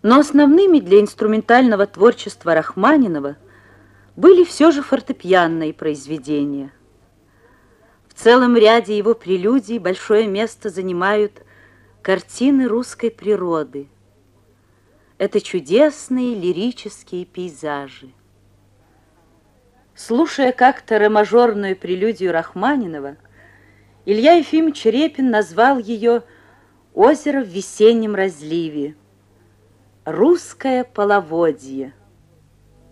Но основными для инструментального творчества Рахманинова были все же фортепианные произведения. В целом ряде его прелюдий большое место занимают картины русской природы. Это чудесные лирические пейзажи. Слушая как-то ре-мажорную прелюдию Рахманинова, Илья Ефимович Репин назвал ее «Озеро в весеннем разливе», «Русское половодье».